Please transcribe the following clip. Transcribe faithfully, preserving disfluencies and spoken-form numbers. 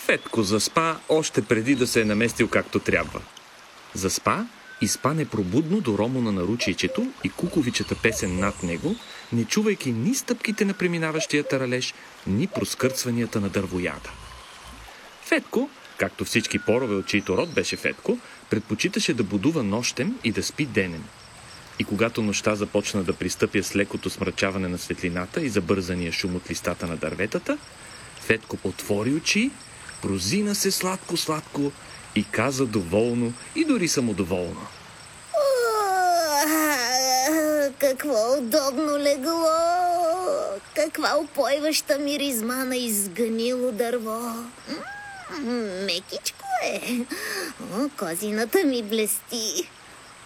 Фетко заспа още преди да се е наместил както трябва. Заспа и спа непробудно до ромо на наручичето и куковичата песен над него, не чувайки ни стъпките на преминаващия таралеж, ни проскърцванията на дървояда. Фетко, както всички порове, от чийто род беше Фетко, предпочиташе да будува нощем и да спи денем. И когато нощта започна да пристъпя с лекото смрачаване на светлината и забързания шум от листата на дърветата, Фетко отвори очи, прозина се сладко-сладко и каза доволно и дори самодоволно: какво удобно легло! Каква упойваща миризма на изгнило дърво! Мекичко е! О, козината ми блести!